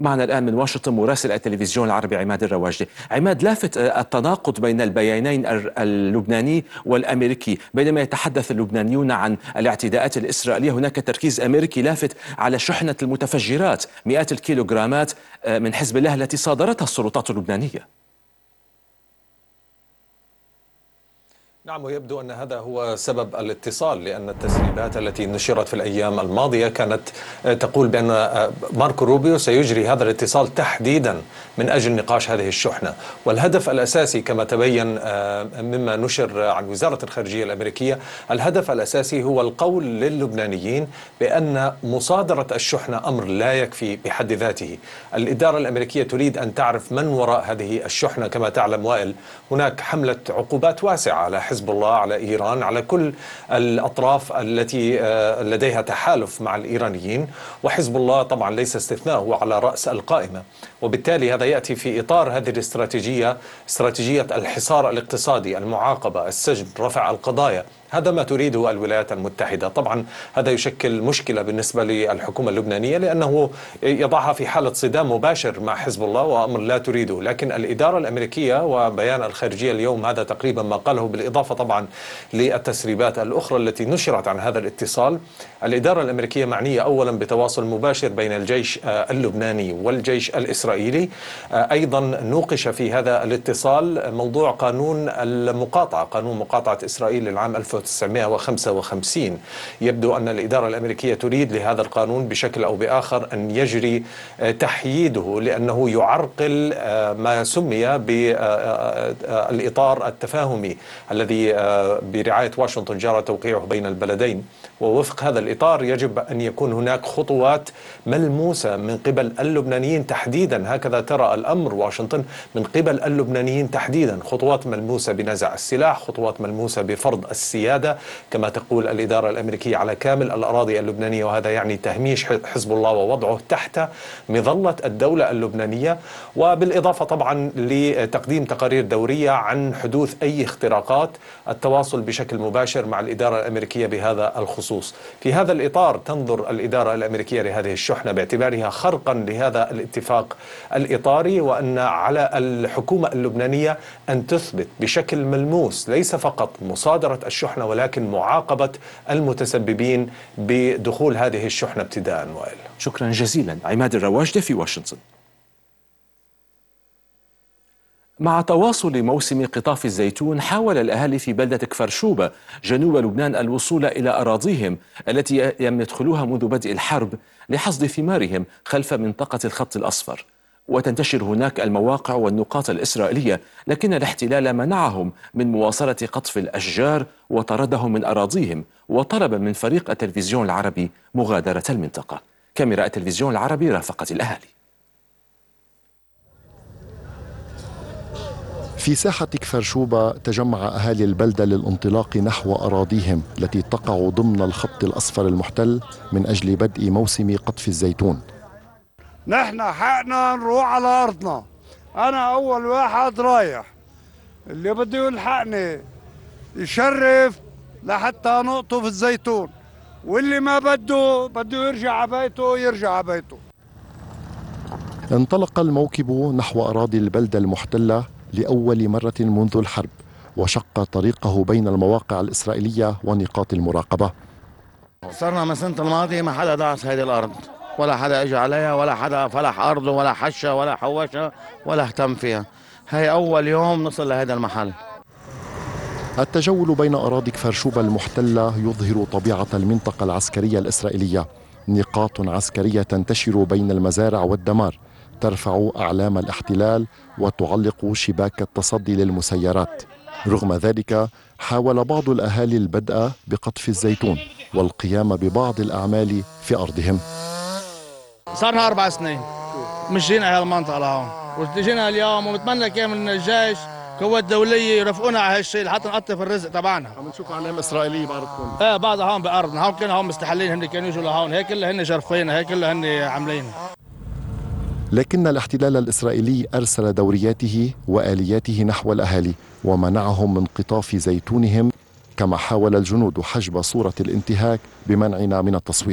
معنا الآن من واشنطن مراسل التلفزيون العربي عماد الرواجدي. عماد، لافت التناقض بين البيانين اللبناني والأمريكي. بينما يتحدث اللبنانيون عن الاعتداءات الإسرائيلية، هناك تركيز أمريكي لافت على شحنة المتفجرات مئات الكيلوغرامات من حزب الله التي صادرتها السلطات اللبنانية. نعم، ويبدو أن هذا هو سبب الاتصال، لأن التسريبات التي نشرت في الأيام الماضية كانت تقول بأن ماركو روبيو سيجري هذا الاتصال تحديدا من أجل نقاش هذه الشحنة. والهدف الأساسي كما تبين مما نشر عن وزارة الخارجية الأمريكية، الهدف الأساسي هو القول للبنانيين بأن مصادرة الشحنة أمر لا يكفي بحد ذاته. الإدارة الأمريكية تريد أن تعرف من وراء هذه الشحنة. كما تعلم وائل، هناك حملة عقوبات واسعة على حزب الله، على إيران، على كل الأطراف التي لديها تحالف مع الإيرانيين، وحزب الله طبعا ليس استثناء، هو على رأس القائمة. وبالتالي هذا يأتي في إطار هذه الاستراتيجية، استراتيجية الحصار الاقتصادي، المعاقبة، السجن، رفع القضايا. هذا ما تريده الولايات المتحدة. طبعا هذا يشكل مشكلة بالنسبة للحكومة اللبنانية، لأنه يضعها في حالة صدام مباشر مع حزب الله، وأمر لا تريده. لكن الإدارة الأمريكية وبيان الخارجية اليوم هذا تقريبا ما قاله، بالإضافة طبعا للتسريبات الأخرى التي نشرت عن هذا الاتصال. الإدارة الأمريكية معنية أولا بتواصل مباشر بين الجيش اللبناني والجيش الإسرائيلي. أيضا نوقش في هذا الاتصال موضوع قانون المقاطعة، قانون مقاطعة إسرائيل للعام 1955. يبدو أن الإدارة الأمريكية تريد لهذا القانون بشكل أو بآخر أن يجري تحييده، لأنه يعرقل ما سمي بالإطار التفاهمي الذي برعاية واشنطن جرى توقيعه بين البلدين. ووفق هذا الإطار يجب أن يكون هناك خطوات ملموسة من قبل اللبنانيين تحديدا، هكذا ترى الأمر واشنطن، من قبل اللبنانيين تحديدا، خطوات ملموسة بنزع السلاح، خطوات ملموسة بفرض السيادة كما تقول الإدارة الأمريكية على كامل الأراضي اللبنانية، وهذا يعني تهميش حزب الله ووضعه تحت مظلة الدولة اللبنانية. وبالإضافة طبعا لتقديم تقارير دورية عن حدوث أي اختراقات، التواصل بشكل مباشر مع الإدارة الأمريكية بهذا الخصوص. في هذا الإطار تنظر الإدارة الأمريكية لهذه الشحنة باعتبارها خرقا لهذا الاتفاق الإطاري، وأن على الحكومة اللبنانية أن تثبت بشكل ملموس ليس فقط مصادرة الشحنة ولكن معاقبة المتسببين بدخول هذه الشحنة ابتداء. وائل، شكرا جزيلا. عماد الرواجدي في واشنطن. مع تواصل موسم قطاف الزيتون، حاول الأهالي في بلدة كفرشوبة جنوب لبنان الوصول إلى أراضيهم التي لم يدخلوها منذ بدء الحرب لحصد ثمارهم خلف منطقة الخط الأصفر. وتنتشر هناك المواقع والنقاط الإسرائيلية، لكن الاحتلال منعهم من مواصلة قطف الأشجار وطردهم من أراضيهم، وطلب من فريق التلفزيون العربي مغادرة المنطقة. كاميرا التلفزيون العربي رافقت الأهالي. في ساحة كفرشوبة تجمع أهالي البلدة للانطلاق نحو أراضيهم التي تقع ضمن الخط الأصفر المحتل من أجل بدء موسم قطف الزيتون. نحن حقنا نروح على أرضنا، أنا أول واحد رايح، اللي بده يلحقني يشرف لحتى نقطف الزيتون، واللي ما بده يرجع على بيته يرجع على بيته. انطلق الموكب نحو أراضي البلدة المحتلة لأول مرة منذ الحرب، وشق طريقه بين المواقع الإسرائيلية ونقاط المراقبة. صرنا من السنة الماضية ما حدا دعس هذه الأرض، ولا حدا اجى عليها، ولا حدا فلح أرضه، ولا حشة ولا حوشها ولا اهتم فيها. هي أول يوم نصل لهذا المحل. التجول بين أراضي كفرشوبة المحتلة يظهر طبيعة المنطقة العسكرية الإسرائيلية. نقاط عسكرية تنتشر بين المزارع والدمار، ترفع أعلام الاحتلال وتعلق شباك التصدي للمسيرات. رغم ذلك حاول بعض الأهالي البدء بقطف الزيتون والقيام ببعض الأعمال في أرضهم. صارنا 4 سنين مش جينا هالمنطقة لهون، وجينا اليوم ومتمنى كان من الجيش قوات دولية يرفقونا على هالشيء لحتى نقطف الرزق تبعنا. عم نشوف علامة إسرائيلية بعرفكم؟ ايه بعضها هون بأرضنا، هون كانوا هون مستحلين، هن كانوا يجوا لهون، هيك كلها هن جرفينا، هيك كلها هن عاملين. لكن الاحتلال الإسرائيلي أرسل دورياته وآلياته نحو الأهالي ومنعهم من قطاف زيتونهم، كما حاول الجنود حجب صورة الانتهاك بمنعنا من التصوير.